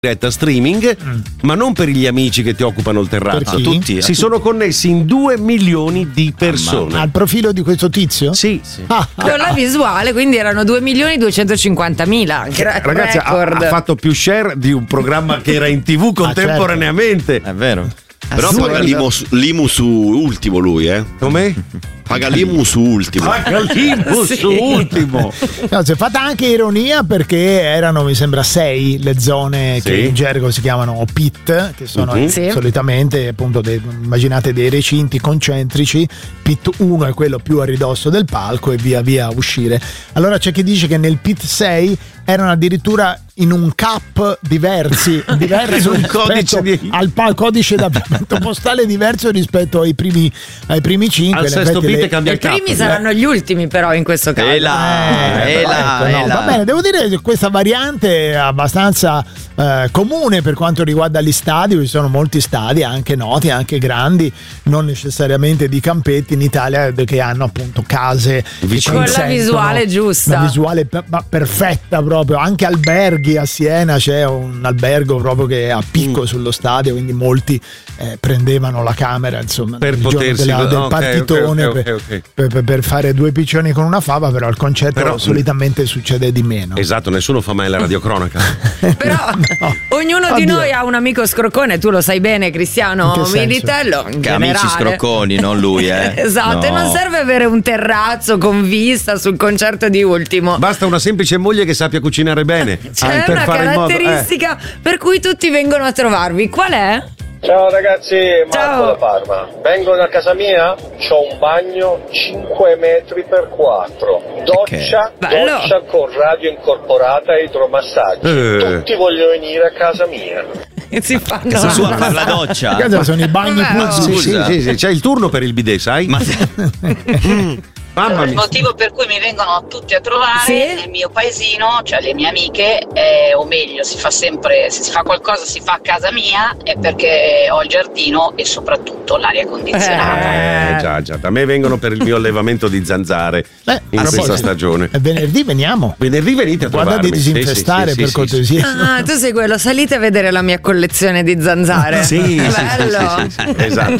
diretta streaming, ma non per gli amici che ti occupano il terrazzo. Tutti si sono connessi in 2 milioni di persone. Al profilo di questo tizio? Sì. Con la visuale, quindi erano 2.250.000. Ragazzi, ha fatto più share di un programma che era in TV contemporaneamente. È vero. Però paga l'IMU su ultimo lui, Come? Paga l'IMU su ultimo. Paga l'IMU su ultimo. No, si è fatta anche ironia perché erano, mi sembra, 6 le zone che in gergo si chiamano pit, che sono solitamente appunto immaginate dei recinti concentrici. Pit 1 è quello più a ridosso del palco e via via uscire. Allora c'è chi dice che nel pit 6 erano addirittura in un cap diverso un codice al codice d'abbigliamento postale diverso rispetto ai primi 5. Al sesto pit cambia i il cap. primi saranno gli ultimi, però, in questo caso. Va bene, devo dire che questa variante è abbastanza comune per quanto riguarda gli stadi. Ci sono molti stadi anche noti, anche grandi, non necessariamente di campetti in Italia, che hanno appunto case con la visuale giusta, la visuale perfetta proprio. Anche alberghi, a Siena c'è un albergo proprio che è a picco sullo stadio, quindi molti prendevano la camera, insomma, per il potersi giorno del partitone per fare 2 piccioni con una fava, però al concerto solitamente succede di meno. Esatto, nessuno fa mai la radiocronaca. Però ognuno di noi ha un amico scroccone, tu lo sai bene, Cristiano Militello. In amici scrocconi, non lui, Esatto, e non serve avere un terrazzo con vista sul concerto di ultimo. Basta una semplice moglie che sappia cucinare bene. C'è una caratteristica per cui tutti vengono a trovarvi. Qual è? Ciao ragazzi, Marco da Parma. Vengono a casa mia, c'ho un bagno 5 metri per 4, doccia con radio incorporata e idromassaggio. Tutti vogliono venire a casa mia. Si fanno casa sua a fare la doccia. Sono i bagni sì, c'è il turno per il bidet, sai? Mamma mia. Il motivo per cui mi vengono tutti a trovare nel mio paesino, cioè le mie amiche, o meglio, si fa qualcosa, si fa a casa mia, è perché ho il giardino e soprattutto l'aria condizionata. Già, da me vengono per il mio allevamento di zanzare in questa stagione. Venerdì veniamo. Venerdì venite a trovarmi. Guarda di disinfestare per cortesia. Tu sei quello, salite a vedere la mia collezione di zanzare. Sì, bello. Esatto.